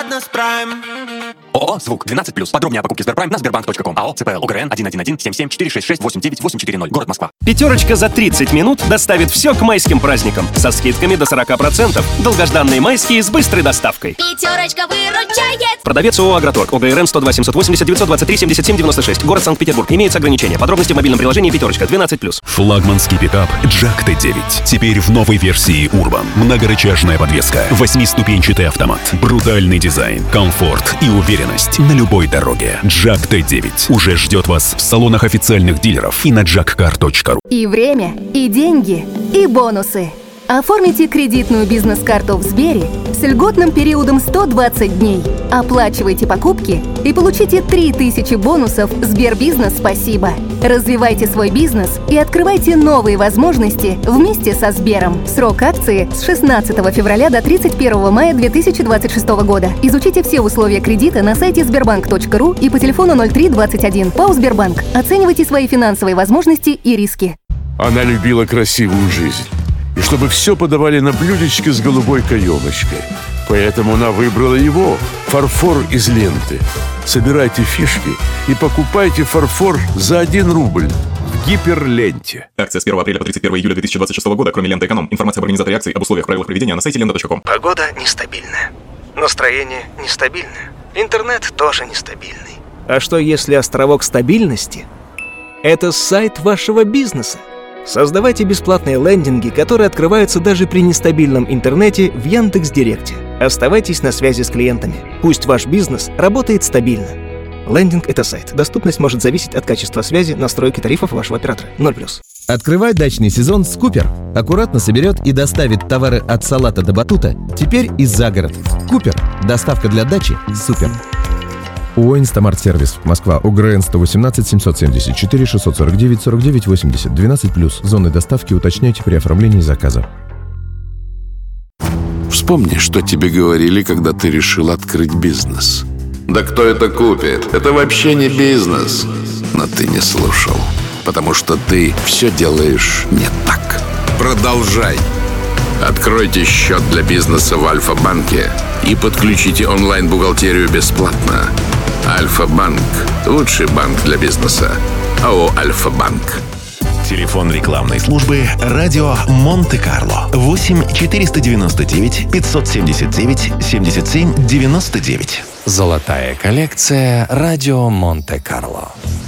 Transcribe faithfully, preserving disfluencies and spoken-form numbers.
ладно с Прайм. ООО «Звук» двенадцать плюс. Подробнее о покупке Сберпрайм на сбербанк точка ком. АО ЦПЛ ОГРН один один один семь семь четыре шесть шесть восемь девять восемь четыре ноль. Город Москва. Пятерочка за тридцать минут доставит все к майским праздникам. Со скидками до сорок процентов. Долгожданные майские с быстрой доставкой. Пятерочка выручает. Продавец ООО «Агроторг». ОГРН сто два семьсот восемьдесят девятьсот двадцать три семьдесят семь девяносто шесть. Город Санкт-Петербург. Имеются ограничения. Подробности в мобильном приложении «Пятерочка» двенадцать плюс. Флагманский пикап Джак Т девять. Теперь в новой версии Urban. Многорычажная подвеска. Восьмиступенчатый автомат. Брутальный дизайн. Комфорт и уверенность на любой дороге. Джак Т девять уже ждет вас в салонах официальных дилеров и на джак кар точка ру. И время, и деньги, и бонусы. Оформите кредитную бизнес-карту в Сбере с льготным периодом сто двадцать дней. Оплачивайте покупки и получите три тысячи бонусов Сбербизнес «Спасибо». Развивайте свой бизнес и открывайте новые возможности вместе со Сбером. Срок акции с шестнадцатого февраля до тридцать первого мая две тысячи двадцать шестого года. Изучите все условия кредита на сайте сбербанк точка ру и по телефону ноль три двадцать один. ПАО «Сбербанк». Оценивайте свои финансовые возможности и риски. Она любила красивую жизнь. И чтобы все подавали на блюдечке с голубой каемочкой. Поэтому она выбрала его, фарфор из ленты. Собирайте фишки и покупайте фарфор за один рубль в Гиперленте. Акция с первого апреля по тридцать первого июля две тысячи двадцать шестого года, кроме ленты «Эконом». Информация об организаторе акции, об условиях, правилах проведения на сайте лента точка ком. Погода нестабильная. Настроение нестабильное. Интернет тоже нестабильный. А что если островок стабильности – это сайт вашего бизнеса? Создавайте бесплатные лендинги, которые открываются даже при нестабильном интернете в Яндекс.Директе. Оставайтесь на связи с клиентами. Пусть ваш бизнес работает стабильно. Лендинг – это сайт. Доступность может зависеть от качества связи, настройки тарифов вашего оператора. ноль плюс. Открывай дачный сезон с Купер. Аккуратно соберет и доставит товары от салата до батута. Теперь и за город. Купер. Доставка для дачи. Супер. ООО «Инстамарт-сервис», Москва, ОГРН сто восемнадцать семьсот семьдесят четыре шестьсот сорок девять сорок девять восемьдесят. двенадцать плюс. Зоны доставки уточняйте при оформлении заказа. Вспомни, что тебе говорили, когда ты решил открыть бизнес. Да кто это купит? Это вообще не бизнес. Но ты не слушал, потому что ты все делаешь не так. Продолжай. Откройте счет для бизнеса в Альфа-банке и подключите онлайн-бухгалтерию бесплатно. Альфа-банк – лучший банк для бизнеса. АО «Альфа-банк». Телефон рекламной службы «Радио Монте-Карло» восемь четыреста девяносто девять пятьсот семьдесят девять семьдесят семь девяносто девять. Золотая коллекция «Радио Монте-Карло».